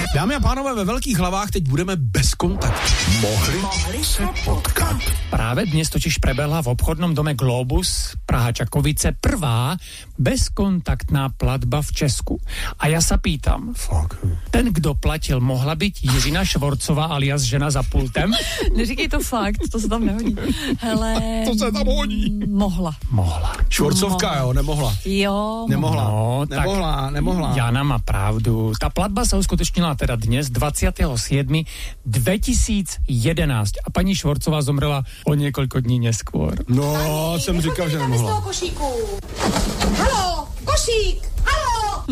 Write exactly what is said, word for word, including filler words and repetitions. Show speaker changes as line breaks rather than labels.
Dámy a pánové, ve velkých hlavách teď budeme bez kontaktu. Mohli, Mohli se potkat.
Práve dnes totiž prebehla v obchodnom dome Globus Praha Čakovice prvá bezkontaktná platba v Česku. A ja sa pýtam,
Fuck.
ten, kdo platil, mohla byť Jiřina Švorcová alias žena za pultem?
Neříkej to fakt, to se tam nehodí. Hele...
To se tam hodí.
Mohla.
Mohla.
Švorcovka,
Mohla.
jo, nemohla.
Jo.
Nemohla.
No,
nemohla,
tak
nemohla.
Jana má pravdu. Tá platba sa uskutočnila teda dnes, dvadsiateho siedmeho dvetisícjedenásť. A pani Švorcová zomrela o niekoľko dní neskôr.
No, jsem říkal, že nemohla.
Košíku. Haló, košík, haló.